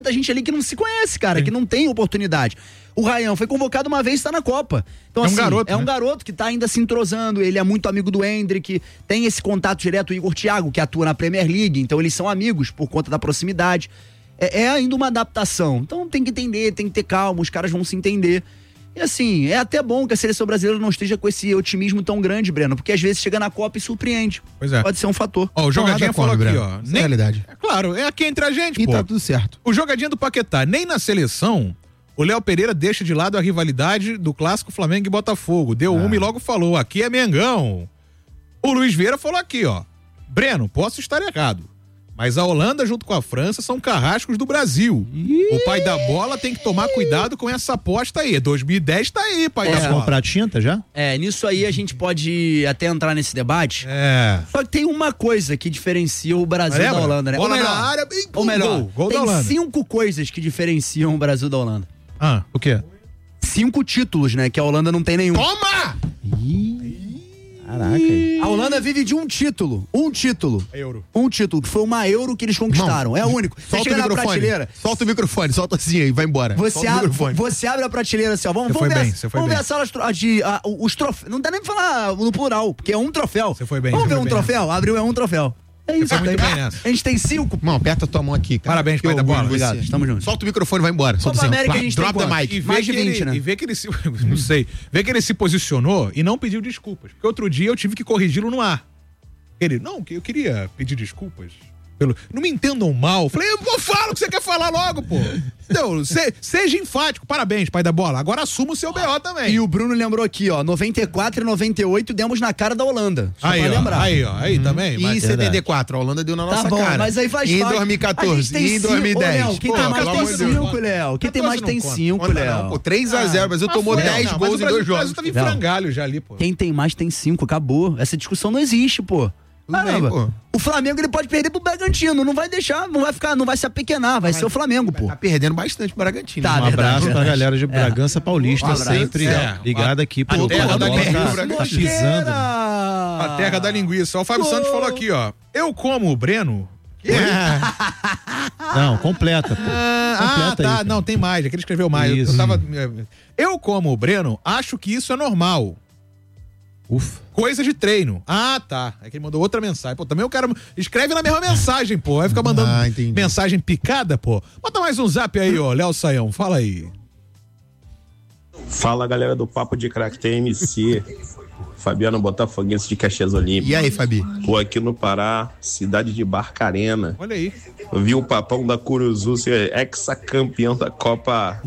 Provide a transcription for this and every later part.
da gente ali que não se conhece, cara, que não tem oportunidade. O Ryan foi convocado uma vez e tá na Copa. Então, assim, é um garoto que tá ainda se entrosando, ele é muito amigo do Endrick, tem esse contato direto, o Igor Thiago, que atua na Premier League, então eles são amigos por conta da proximidade. É ainda uma adaptação, então tem que entender, tem que ter calma, os caras vão se entender. E assim, é até bom que a seleção brasileira não esteja com esse otimismo tão grande, Breno, porque às vezes chega na Copa e surpreende. Pois é. Pode ser um fator. Ó, o Jogadinha falou aqui, ó. Nem realidade. É claro, é aqui entre a gente, e pô. tá tudo certo. O Jogadinha do Paquetá, nem na seleção, o Léo Pereira deixa de lado a rivalidade do clássico Flamengo e Botafogo. Deu uma e logo falou, aqui é Mengão. O Luiz Vieira falou aqui, ó. Breno, posso estar errado, mas a Holanda junto com a França são carrascos do Brasil. O pai da bola tem que tomar cuidado com essa aposta aí. 2010 tá aí, pai da bola. Comprar tinta já? Nisso aí a gente pode até entrar nesse debate. Só que tem uma coisa que diferencia o Brasil da Holanda, né? Bola na área, ou melhor, gol da tem Holanda. 5 coisas que diferenciam o Brasil da Holanda. O quê? 5 títulos, né? Que a Holanda não tem nenhum. Toma! Caraca. A Holanda vive de um título. Euro. Um título, que foi uma Euro que eles conquistaram. É o único. Você Solta chega o na microfone. prateleira. Solta o microfone, solta assim aí, vai embora. Você abre a prateleira assim, ó. Vamos ver a sala de os troféus. Não dá nem pra falar no plural, porque é um troféu. Você foi bem. Vamos ver um troféu? Abriu, é um troféu. É isso, muito bem nessa. A gente tem 5. Irmão, aperta tua mão aqui, cara. Parabéns, pai da bola. Obrigado, estamos juntos. Solta o microfone, vai embora. Solta Copa assim, América a gente drop tem the quanto? mic. Mais de 20, né? E vê que ele se... não sei. Vê que ele se posicionou e não pediu desculpas. Porque outro dia eu tive que corrigi-lo no ar. Ele, não, eu queria pedir desculpas. Não me entendam mal. Falei, fala o que você quer falar logo, pô. Então, seja enfático. Parabéns, pai da bola. Agora assuma o seu BO também. E o Bruno lembrou aqui, ó, 94 e 98 demos na cara da Holanda. Só pra lembrar. Aí também. E em 74, a Holanda deu na nossa cara. Mas aí faz E em parte. 2014, e em 2010. Ô, Léo, quem tem mais tem 5, Léo. Quem tem mais tem 5, Léo. Pô, 3-0, o Brasil tomou 10 gols em 2 jogos. O Brasil tava em frangalho já ali, pô. Quem tem mais tem 5, acabou. Essa discussão não existe, pô. Caramba, pô. O Flamengo ele pode perder pro Bragantino, não vai deixar, não vai se apequenar, vai ser o Flamengo, pô. Tá perdendo bastante pro Bragantino. Tá, Um abraço pra galera de Bragança Paulista, Um abraço. sempre ligada aqui pro terra da tá pisando. A terra da linguiça. Ó, o Fábio Santos falou aqui, ó. Eu como o Breno. Não, completa, pô. Completa tá. aí, Não, tem mais. É que ele escreveu mais. Isso. Eu como o Breno, acho que isso é normal. Ufa. Coisa de treino. Tá. É que ele mandou outra mensagem. Pô, também o cara escreve na mesma mensagem, pô. Vai ficar mandando mensagem picada, pô. Bota mais um zap aí, ó. Léo Saião, fala aí. Fala, galera do Papo de Crack TMC. Fabiano Botafoguense de Caxias Olímpico. E aí, Fabi? Pô, aqui no Pará, cidade de Barcarena. Olha aí. Eu vi o Papão da Curuzu ser ex-campeão da Copa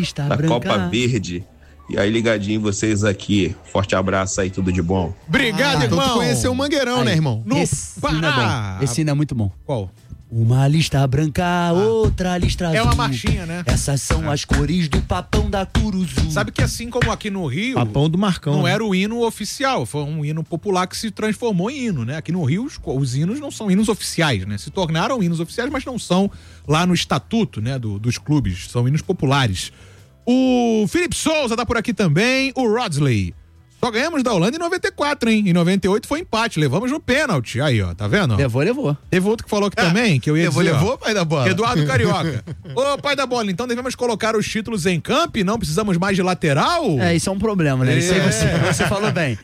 Verde. E aí, ligadinho vocês aqui. Forte abraço aí, tudo de bom. Obrigado, irmão. Então tu conheceu o Mangueirão, né, irmão? Esse hino é bom. Esse hino é muito bom. Qual? Uma lista branca, outra lista azul. É uma marchinha, né? Essas são as cores do Papão da Curuzu. Sabe que assim como aqui no Rio... Papão do Marcão. Não era o hino oficial, foi um hino popular que se transformou em hino, né? Aqui no Rio os hinos não são hinos oficiais, né? Se tornaram hinos oficiais, mas não são lá no estatuto, né? Dos clubes, são hinos populares. O Felipe Souza tá por aqui também, o Rodsley. Só ganhamos da Holanda em 94, hein? Em 98 foi empate, levamos no pênalti. Aí, ó, tá vendo? Levou. Teve outro que falou aqui também, que eu ia dizer, Levou, pai da bola? Eduardo Carioca. Ô, pai da bola, então devemos colocar os títulos em campo e não precisamos mais de lateral? Isso é um problema, né? Isso aí você falou bem.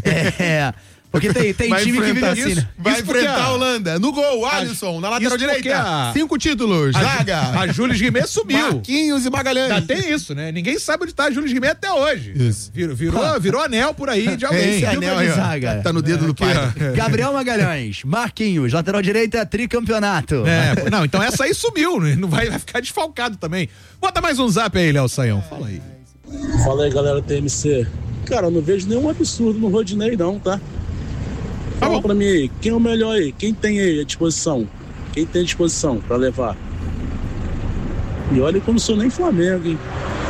Porque tem time que vive assim, né? Vai enfrentar a Holanda. No gol, Alisson, na lateral direita. 5 títulos, zaga. A Júlia Guimê sumiu. Marquinhos e Magalhães. Já tem isso, né? Ninguém sabe onde tá a Júlia Guimê até hoje. Isso. Virou anel por aí de alguém. Esse anel aí, zaga. tá no dedo do pai. Gabriel Magalhães, Marquinhos, lateral direita, tricampeonato. Não, então essa aí sumiu, né? Não vai ficar desfalcado também. Bota mais um zap aí, Léo Saião. Fala aí. Fala aí, galera do TMC. Cara, eu não vejo nenhum absurdo no Rodinei, não, tá? Fala pra mim aí, quem é o melhor aí? Quem tem aí à disposição? Quem tem à disposição pra levar? E olha que eu não sou nem Flamengo, hein?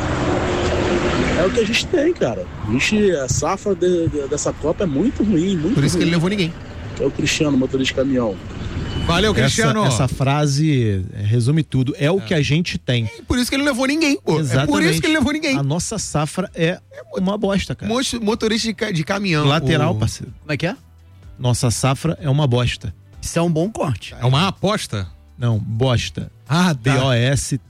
É o que a gente tem, cara. A safra dessa Copa é muito ruim, muito ruim. Por isso que ele levou ninguém. Que é o Cristiano, motorista de caminhão. Valeu, Cristiano. Essa frase resume tudo. É o que a gente tem. Por isso que ele levou ninguém, pô. Exatamente. É por isso que ele levou ninguém. A nossa safra é uma bosta, cara. Motorista de caminhão. Lateral, parceiro. Como é que é? Nossa safra é uma bosta. Isso é um bom corte. É uma aposta? Não, bosta. Ah, tá. DOST.